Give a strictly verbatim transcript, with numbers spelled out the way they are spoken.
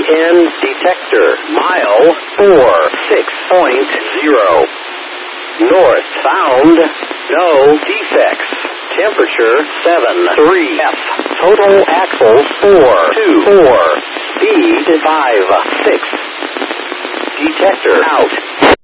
N detector. Mile four six point zero. North found. No defects. Temperature seven three F. Total axles four two four. Speed five six. Detector out.